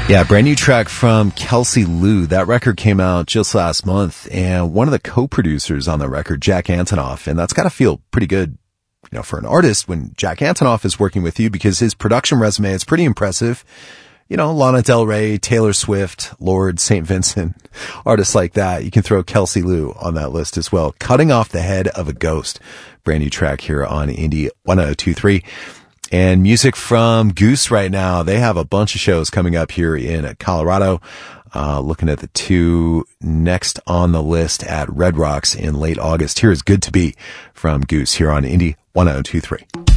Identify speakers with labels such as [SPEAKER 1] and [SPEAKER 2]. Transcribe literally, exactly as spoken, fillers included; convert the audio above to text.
[SPEAKER 1] Yeah, brand new track from Kelsey Lu. That record came out just last month, and one of the co-producers on the record, Jack Antonoff, and that's got to feel pretty good, you know, for an artist when Jack Antonoff is working with you, because his production resume is pretty impressive. You know, Lana Del Rey, Taylor Swift, Lord, Saint Vincent, artists like that. You can throw Kelsey Lu on that list as well. Cutting Off the Head of a Ghost. Brand new track here on Indie one oh two three. And music from Goose right now. They have a bunch of shows coming up here in Colorado. Uh, looking at the two next on the list at Red Rocks in late August. Here is Good to Be from Goose here on Indie one oh two three.